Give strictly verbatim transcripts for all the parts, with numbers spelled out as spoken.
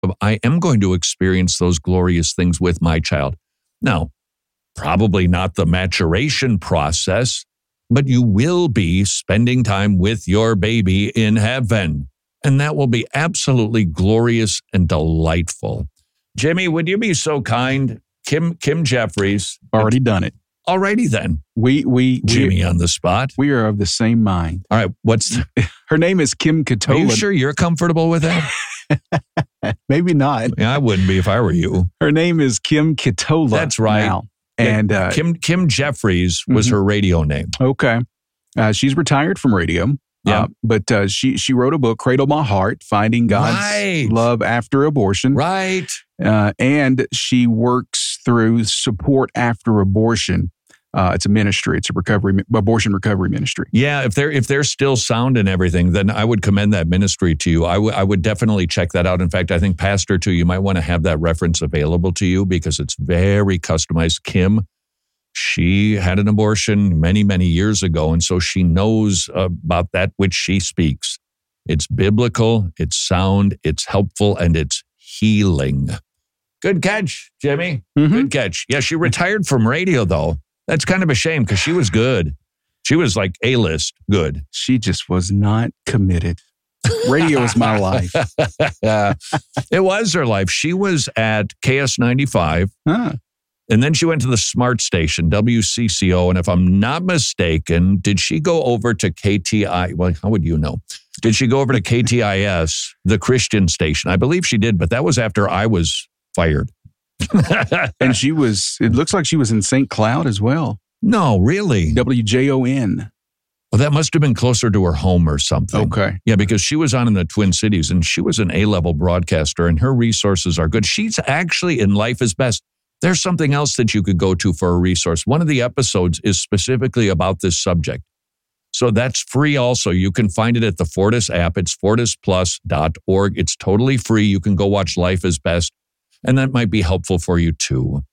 of, I am going to experience those glorious things with my child. Now, probably not the maturation process, but you will be spending time with your baby in heaven. And that will be absolutely glorious and delightful. Jimmy, would you be so kind? Kim Kim Jeffries. Already done it. Alrighty then. We we Jimmy we, on the spot. We are of the same mind. All right. What's the, her name is Kim Katola. Are you sure you're comfortable with that? Maybe not. Yeah, I wouldn't be if I were you. Her name is Kim Katola. That's right. Now. And uh, Kim Kim Jeffries was mm-hmm. her radio name. Okay. Uh, she's retired from radio. Yeah. Uh, but uh, she she wrote a book, Cradle My Heart, Finding God's right. Love After Abortion. Right. Uh, and she works through support after abortion. Uh, it's a ministry. It's a recovery, abortion recovery ministry. Yeah, if they're if they're still sound and everything, then I would commend that ministry to you. I, w- I would definitely check that out. In fact, I think Pastor too, you might want to have that reference available to you because it's very customized. Kim, she had an abortion many, many years ago, and so she knows about that which she speaks. It's biblical, it's sound, it's helpful, and it's healing. Good catch, Jimmy. Mm-hmm. Good catch. Yeah, she retired from radio, though. That's kind of a shame because she was good. She was like A-list good. She just was not committed. Radio is my life. It was her life. She was at K S ninety-five. Huh. And then she went to the smart station, W C C O. And if I'm not mistaken, did she go over to K T I? Well, how would you know? Did she go over to K T I S, the Christian station? I believe she did, but that was after I was fired. And she was, it looks like she was in Saint Cloud as well. No, really? W J O N. Well, that must have been closer to her home or something. Okay. Yeah, because she was on in the Twin Cities and she was an A-level broadcaster and her resources are good. She's actually in Life is Best. There's something else that you could go to for a resource. One of the episodes is specifically about this subject. So that's free also. You can find it at the Fortis app. It's fortis plus dot org. It's totally free. You can go watch Life is Best, and that might be helpful for you too.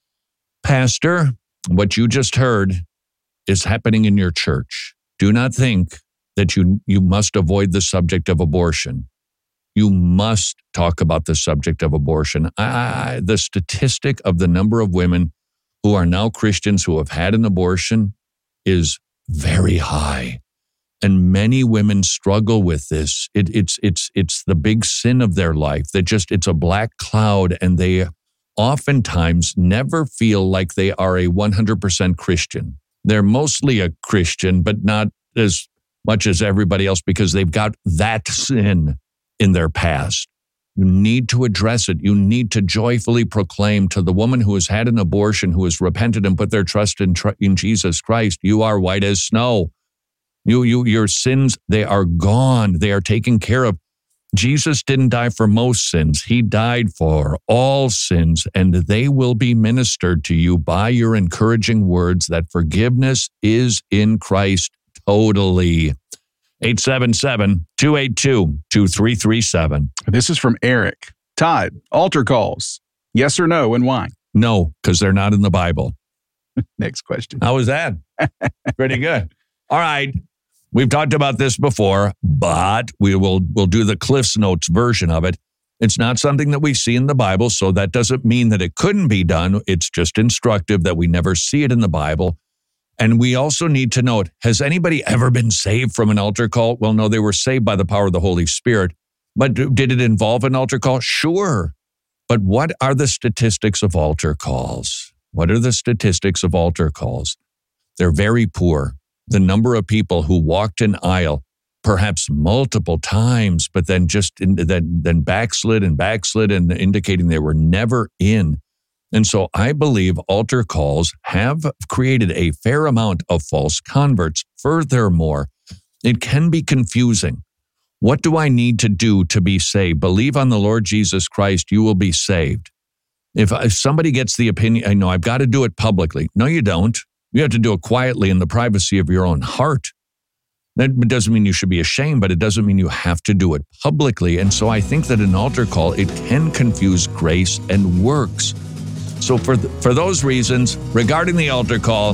Pastor, what you just heard is happening in your church. Do not think that you, you must avoid the subject of abortion. You must talk about the subject of abortion. I, the statistic of the number of women who are now Christians who have had an abortion is very high. And many women struggle with this. It, it's, it's, it's the big sin of their life that just, it's a black cloud and they oftentimes never feel like they are a one hundred percent Christian. They're mostly a Christian, but not as much as everybody else because they've got that sin in their past. You need to address it. You need to joyfully proclaim to the woman who has had an abortion, who has repented and put their trust in, tr- in Jesus Christ, you are white as snow. You, you, your sins, they are gone. They are taken care of. Jesus didn't die for most sins. He died for all sins, and they will be ministered to you by your encouraging words that forgiveness is in Christ totally. eight seven seven, two eight two, two three three seven. This is from Eric. Todd, altar calls. Yes or no, and why? No, because they're not in the Bible. Next question. How was that? Pretty good. All right. We've talked about this before, but we will we'll do the Cliff's Notes version of it. It's not something that we see in the Bible, so that doesn't mean that it couldn't be done. It's just instructive that we never see it in the Bible. And we also need to note, has anybody ever been saved from an altar call? Well, no, they were saved by the power of the Holy Spirit. But did it involve an altar call? Sure. But what are the statistics of altar calls? What are the statistics of altar calls? They're very poor. The number of people who walked an aisle, perhaps multiple times, but then just in, then, then backslid and backslid and indicating they were never in. And so I believe altar calls have created a fair amount of false converts. Furthermore, it can be confusing. What do I need to do to be saved? Believe on the Lord Jesus Christ, you will be saved. If, if somebody gets the opinion, I know I've got to do it publicly. No, you don't. You have to do it quietly in the privacy of your own heart. That doesn't mean you should be ashamed, but it doesn't mean you have to do it publicly. And so I think that an altar call, it can confuse grace and works. So for th- for those reasons, regarding the altar call,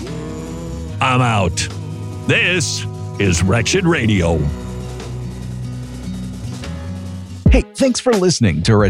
I'm out. This is Wretched Radio. Hey, Thanks for listening to